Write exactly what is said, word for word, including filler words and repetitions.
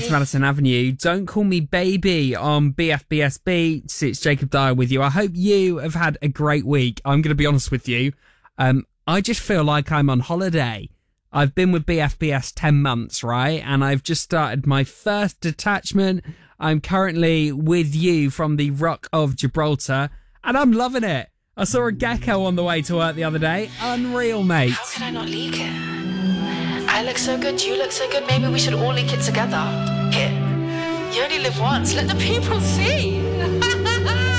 East Madison Avenue. Don't call me baby on B F B S Beats. It's Jacob Dyer with you. I hope you have had a great week. I'm going to be honest with you. Um, I just feel like I'm on holiday. I've been with B F B S ten months, right? And I've just started my first detachment. I'm currently with you from the Rock of Gibraltar, and I'm loving it. I saw a gecko on the way to work the other day. Unreal, mate. How can I not leak it? I look so good, you look so good, maybe we should all leak it together. Here, you only live once, let the people see.